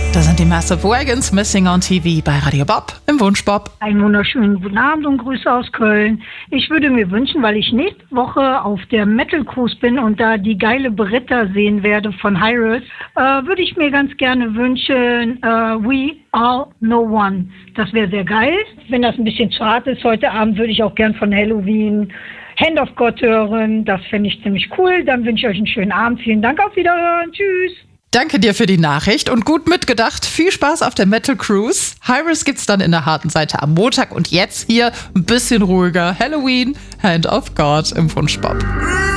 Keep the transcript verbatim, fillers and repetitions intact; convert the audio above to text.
Da sind die Massive Wagons, Missing on T V bei Radio Bob im Wunschbob. Einen wunderschönen guten Abend und Grüße aus Köln. Ich würde mir wünschen, weil ich nächste Woche auf der Metal Cruise bin und da die geile Beretta sehen werde von Hyres, äh, würde ich mir ganz gerne wünschen, äh, We Are No One. Das wäre sehr geil. Wenn das ein bisschen zu hart ist heute Abend, würde ich auch gern von Halloween Hand of God hören. Das fände ich ziemlich cool. Dann wünsche ich euch einen schönen Abend. Vielen Dank, auf Wiederhören. Tschüss. Danke dir für die Nachricht und gut mitgedacht. Viel Spaß auf der Metal Cruise. Hyres gibt's dann in der harten Seite am Montag und jetzt hier ein bisschen ruhiger. Halloween, Hand of God im Wunschbob.